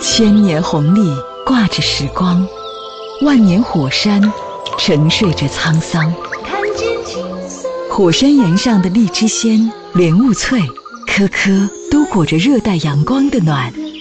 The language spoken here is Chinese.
千年红历挂着时光，万年火山沉睡着沧桑。 看见金色火山岩上的荔枝鲜、莲雾脆，颗颗都裹着热带阳光的暖。